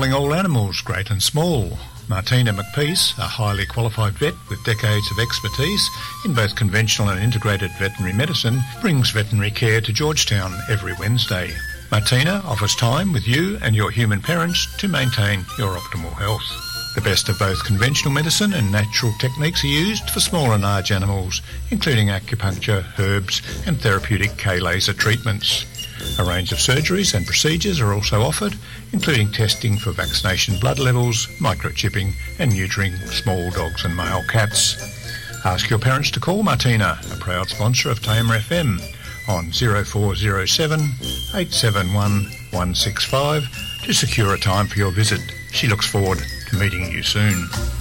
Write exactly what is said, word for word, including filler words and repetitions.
controlling all animals, great and small. Martina McPeace, a highly qualified vet with decades of expertise in both conventional and integrated veterinary medicine, brings veterinary care to Georgetown every Wednesday. Martina offers time with you and your human parents to maintain your optimal health. The best of both conventional medicine and natural techniques are used for small and large animals, including acupuncture, herbs and therapeutic K-laser treatments. A range of surgeries and procedures are also offered, including testing for vaccination blood levels, microchipping and neutering small dogs and male cats. Ask your parents to call Martina, a proud sponsor of Tamer F M, on zero four zero seven, eight seven one, one six five to secure a time for your visit. She looks forward to meeting you soon.